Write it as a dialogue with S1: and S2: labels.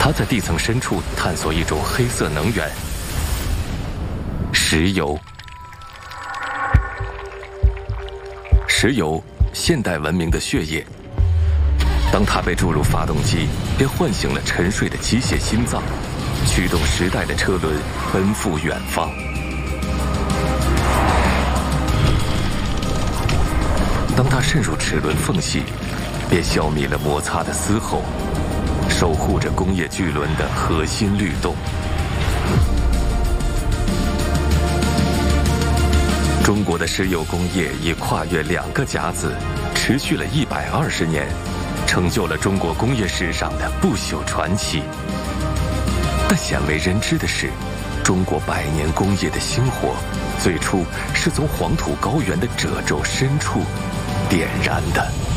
S1: 他在地层深处探索一种黑色能源——石油。石油，现代文明的血液。当它被注入发动机，便唤醒了沉睡的机械心脏，驱动时代的车轮奔赴远方。当它渗入齿轮缝隙，便消弭了摩擦的嘶吼，守护着工业巨轮的核心律动。中国的石油工业已跨越2个甲子，持续了120年，成就了中国工业史上的不朽传奇。但鲜为人知的是，中国100年工业的星火，最初是从黄土高原的褶皱深处点燃的。